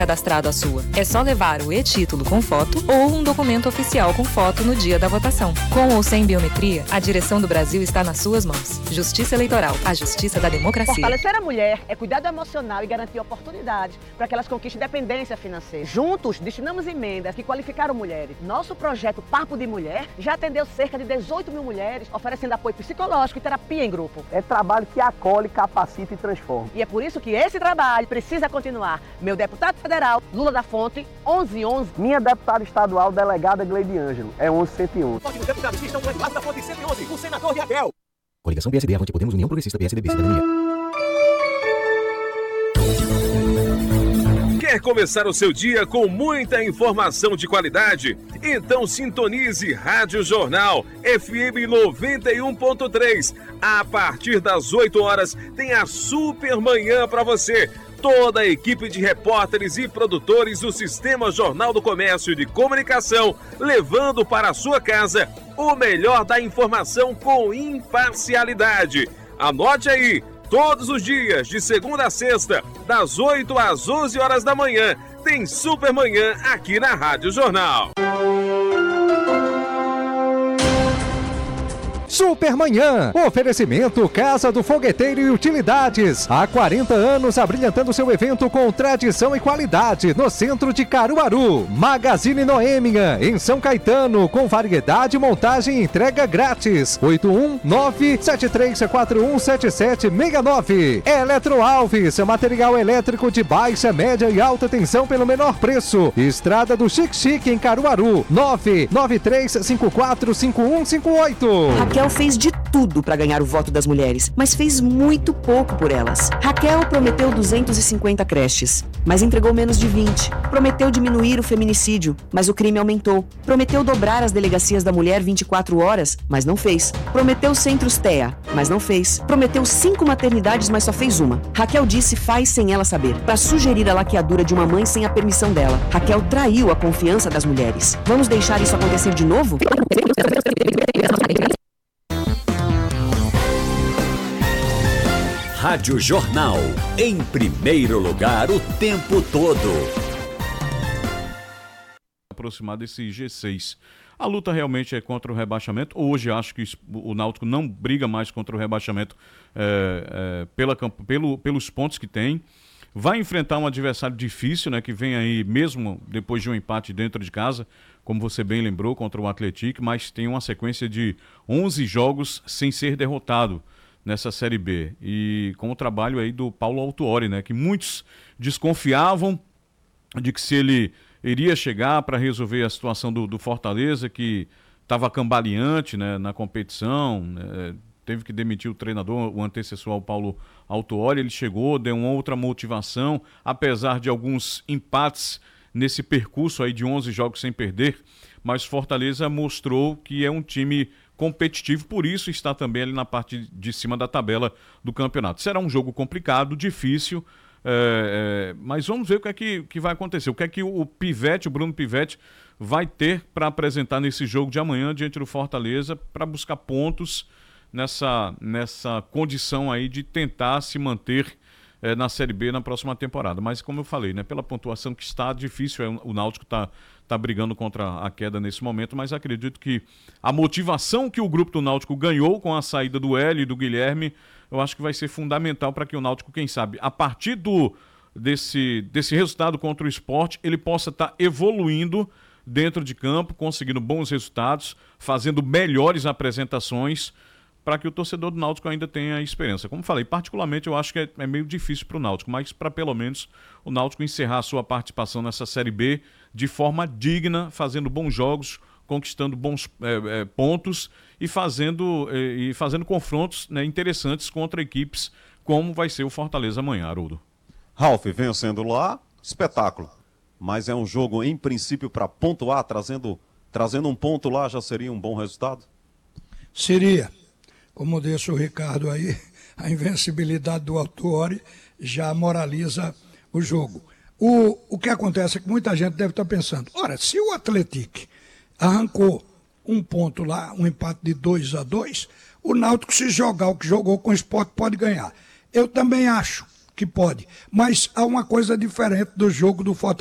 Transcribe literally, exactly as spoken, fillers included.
cadastrado a sua. É só levar o e-título com foto ou um documento oficial com foto no dia da votação. Com ou sem biometria, a direção do Brasil está nas suas mãos. Justiça Eleitoral, a justiça da democracia. Fortalecer a mulher é cuidado emocional e garantir oportunidades para que elas conquistem independência financeira. Juntos, destinamos emendas que qualificaram mulheres. Nosso projeto Papo de Mulher já atendeu cerca de dezoito mil mulheres, oferecendo apoio psicológico e terapia em grupo. É trabalho que acolhe, capacita e transforma. E é por isso que esse trabalho precisa continuar. Meu deputado federal, Lula da Fonte, onze onze. Minha deputada estadual, delegada Gleide Ângelo, é onze cento e onze. Os deputados que estão com Lula da Fonte cento e onze, o senador Raquel. Coligação P S D, Avante Podemos, União Progressista, P S D B, Cidadania. Quer começar o seu dia com muita informação de qualidade? Então sintonize Rádio Jornal F M noventa e um ponto três. A partir das oito horas tem a super manhã para você. Toda a equipe de repórteres e produtores do Sistema Jornal do Comércio de Comunicação, levando para a sua casa o melhor da informação com imparcialidade. Anote aí, todos os dias, de segunda a sexta, das oito às onze horas da manhã, tem Super Manhã aqui na Rádio Jornal. Supermanhã, oferecimento Casa do Fogueteiro e Utilidades. Há quarenta anos abrilhantando seu evento com tradição e qualidade no centro de Caruaru. Magazine Noêmia, em São Caetano, com variedade, montagem e entrega grátis. oito um nove sete três quatro um sete sete seis nove. Eletro Alves, material elétrico de baixa, média e alta tensão pelo menor preço. Estrada do Chique Chique em Caruaru. nove nove três cinco quatro cinco um cinco oito. Raquel fez de tudo para ganhar o voto das mulheres, mas fez muito pouco por elas. Raquel prometeu duzentas e cinquenta creches, mas entregou menos de vinte. Prometeu diminuir o feminicídio, mas o crime aumentou. Prometeu dobrar as delegacias da mulher vinte e quatro horas, mas não fez. Prometeu centros T E A, mas não fez. Prometeu cinco maternidades, mas só fez uma. Raquel disse faz sem ela saber, para sugerir a laqueadura de uma mãe sem a permissão dela. Raquel traiu a confiança das mulheres. Vamos deixar isso acontecer de novo? Rádio Jornal, em primeiro lugar o tempo todo. Aproximar desse G seis. A luta realmente é contra o rebaixamento. Hoje acho que o Náutico não briga mais contra o rebaixamento é, é, pela, pelo, pelos pontos que tem. Vai enfrentar um adversário difícil, né, que vem aí mesmo depois de um empate dentro de casa, como você bem lembrou, contra o Atlético, mas tem uma sequência de onze jogos sem ser derrotado nessa Série B, e com o trabalho aí do Paulo Autuori, né, que muitos desconfiavam de que se ele iria chegar para resolver a situação do, do Fortaleza, que estava cambaleante, né, na competição, né, teve que demitir o treinador, o antecessor ao Paulo Autuori. Ele chegou, deu uma outra motivação, apesar de alguns empates nesse percurso aí de onze jogos sem perder, mas Fortaleza mostrou que é um time competitivo, por isso está também ali na parte de cima da tabela do campeonato. Será um jogo complicado, difícil, é, é, mas vamos ver o que é que, que vai acontecer, o que é que o Pivete, o Bruno Pivete, vai ter para apresentar nesse jogo de amanhã diante do Fortaleza, para buscar pontos nessa, nessa condição aí de tentar se manter é, na Série B na próxima temporada. Mas como eu falei, né, pela pontuação que está difícil, é, o Náutico está tá brigando contra a queda nesse momento, mas acredito que a motivação que o grupo do Náutico ganhou com a saída do Hélio e do Guilherme, eu acho que vai ser fundamental para que o Náutico, quem sabe, a partir do, desse, desse resultado contra o Sport, ele possa estar tá evoluindo dentro de campo, conseguindo bons resultados, fazendo melhores apresentações, para que o torcedor do Náutico ainda tenha esperança. Como falei, particularmente eu acho que é, é meio difícil para o Náutico, mas para pelo menos o Náutico encerrar a sua participação nessa Série B de forma digna, fazendo bons jogos, conquistando bons é, é, pontos e fazendo, é, e fazendo confrontos, né, interessantes contra equipes como vai ser o Fortaleza amanhã, Haroldo. Ralf, vencendo lá, espetáculo. Mas é um jogo, em princípio, para pontuar, trazendo, trazendo um ponto lá já seria um bom resultado? Seria. Como disse o Ricardo aí, a invencibilidade do Autuori já moraliza o jogo. O, o que acontece é que muita gente deve estar pensando, ora, se o Atlético arrancou um ponto lá, um empate de dois a dois, o Náutico, se jogar o que jogou com o Sport, pode ganhar. Eu também acho que pode. Mas há uma coisa diferente do jogo do Fortaleza.